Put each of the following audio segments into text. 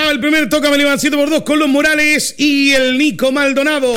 el primer Tócame el Ivancito por 2 con los Morales y el Nico Maldonado.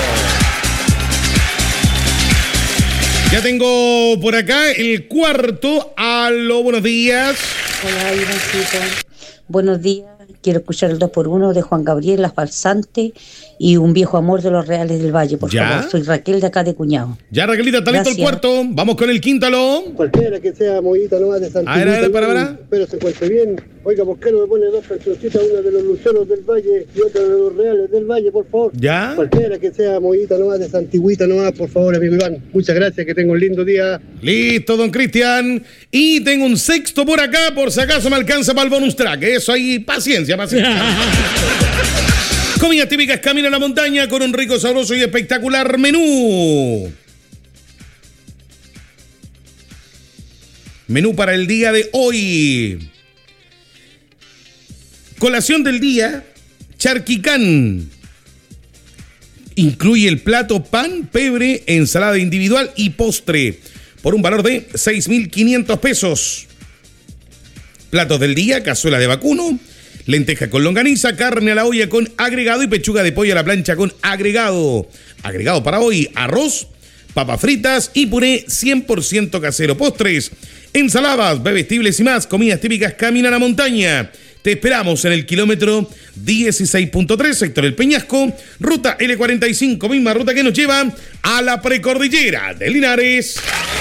Ya tengo por acá el cuarto. Aló, buenos días. Hola, Ivancito. Buenos días. Quiero escuchar el 2x1 de Juan Gabriel, Las Falsantes y Un viejo amor de los Reales del Valle, por favor. Soy Raquel de acá de Cuñado. Ya, Raquelita, está listo el cuarto. Vamos con el quinto, aló. Cualquiera que sea movida nomás de Santillita. A ver, para. Espero se encuentre bien. Oiga, ¿por qué no me pone dos cancioncitas? Una de los Luceros del Valle y otra de los Reales del Valle, por favor? Ya. Cualquiera que sea movida nomás de Santiguita nomás, por favor, amigo Iván. Muchas gracias, que tenga un lindo día. Listo, don Cristian. Y tengo un sexto por acá, por si acaso me alcanza para el bonus track. Eso ahí, paciencia. Comidas típicas Camino a la Montaña con un rico, sabroso y espectacular menú. Menú para el día de hoy. Colación del día, charquicán. Incluye el plato pan, pebre, ensalada individual y postre por un valor de 6.500 pesos. Platos del día, cazuela de vacuno, lenteja con longaniza, carne a la olla con agregado y pechuga de pollo a la plancha con agregado. Agregado para hoy, arroz, papas fritas y puré 100% casero. Postres, ensaladas, bebestibles y más. Comidas típicas Camino a la Montaña. Te esperamos en el kilómetro 16.3, sector El Peñasco, ruta L45, misma ruta que nos lleva a la precordillera de Linares.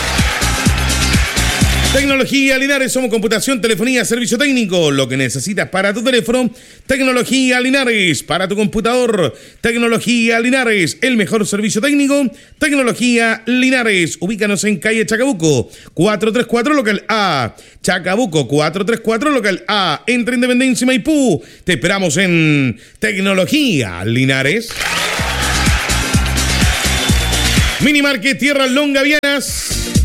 Tecnología Linares, somos computación, telefonía, servicio técnico. Lo que necesitas para tu teléfono, Tecnología Linares. Para tu computador, Tecnología Linares. El mejor servicio técnico, Tecnología Linares. Ubícanos en calle Chacabuco, 434 local A. Chacabuco, 434 local A. Entre Independencia y Maipú. Te esperamos en Tecnología Linares. Mini Market Tierras Longavianas.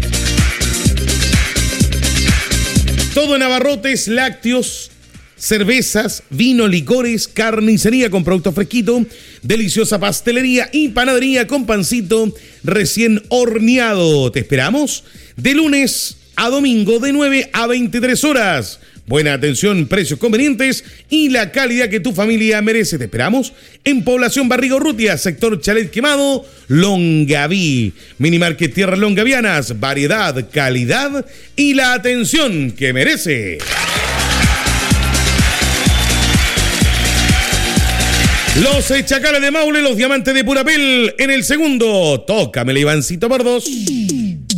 Todo en abarrotes, lácteos, cervezas, vino, licores, carnicería con productos fresquitos, deliciosa pastelería y panadería con pancito recién horneado. Te esperamos de lunes a domingo de 9 a 23 horas. Buena atención, precios convenientes y la calidad que tu familia merece. Te esperamos en Población Barriga Urrutia, sector Chalet Quemado, Longaví. Minimarket Tierras Longavianas, variedad, calidad y la atención que merece. Los Chacales de Maule, los Diamantes de Purapel en el segundo. Tócame el Ivancito por 2.